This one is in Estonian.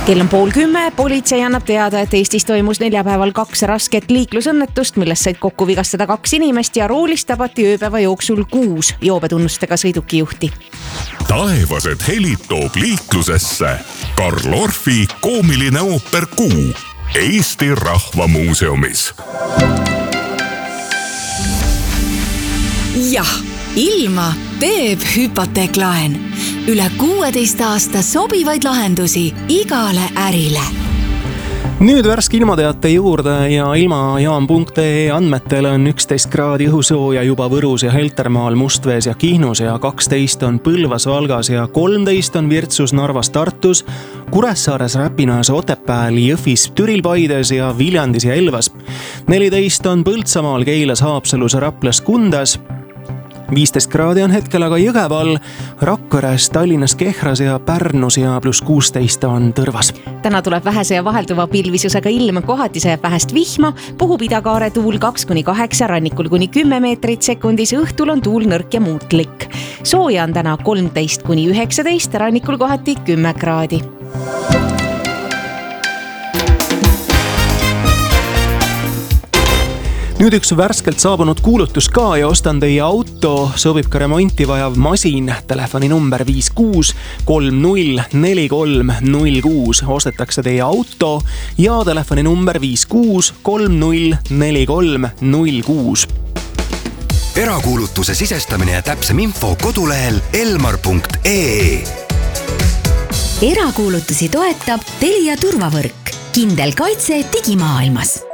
Kell on 9:30, politsei annab teada, et Eestis toimus neljapäeval 2 rasket liiklusõnnetust, millest said kokku vigastada 2 inimest ja roolist tabati ööpäeva jooksul 6 joobetunnustega sõidukijuhti. Taevased helid toob liiklusesse Karl Orfi koomiline ooper Kuu Eesti Rahvamuuseumis. Jah, ilma teeb hüpoteeklaen. Üle 16 aasta sobivaid lahendusi igale ärile. Nüüd värske ilmateate juurde ja ilmajaam.ee andmetel on 11 kraadi õhusooja juba Võrus ja Heltermaal, Mustvees ja Kihnus ja 12 on Põlvas, Valgas ja 13 on Virtsus, Narvas, Tartus, Kuressaares, Räpinajas, Otepääl, Jõhvis, Türil, Paides ja Viljandis ja Elvas. 14 on Põltsamaal, Keilas, Haapsalus, Raplas, Kundas. 15 kraadi on hetkel aga Jõgeval, Rakveres, Tallinnas, Kehras ja Pärnus ja +16 on Tõrvas. Täna tuleb vähese ja vahelduva pilvisusega ilm, kohati sajab vähest vihma, puhub idakaare tuul 2-8, rannikul kuni 10 meetrit sekundis, õhtul on tuul nõrk ja muutlik. Sooja on täna 13-19, rannikul kohati 10 kraadi. Nüüd üks värskelt saabunud kuulutus ka ja ostan teie auto, sobib ka remonti vajav masin, telefoni number 56 30 43 06. Ostetakse teie auto ja telefoni number 56 30 43 06. Erakuulutuse sisestamine ja täpsem info kodulehel elmar.ee. Erakuulutusi toetab Telia turvavõrk. Kindel kaitse digimaailmas.